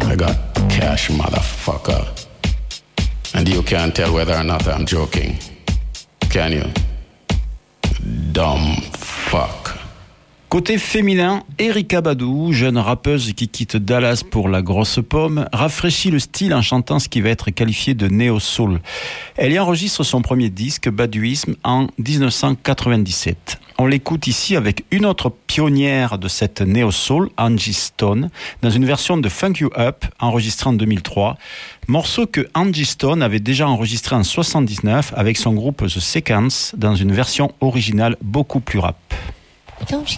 I got cash, motherfucker. And you can't tell whether or not I'm joking. Can you? Dumb fuck. Côté féminin, Erykah Badu, jeune rappeuse qui quitte Dallas pour la grosse pomme, rafraîchit le style en chantant ce qui va être qualifié de néo-soul. Elle y enregistre son premier disque, Baduisme, en 1997. On l'écoute ici avec une autre pionnière de cette néo-soul, Angie Stone, dans une version de Funk You Up, enregistrée en 2003. Morceau que Angie Stone avait déjà enregistré en 1979 avec son groupe The Seconds, dans une version originale beaucoup plus rap. Don't you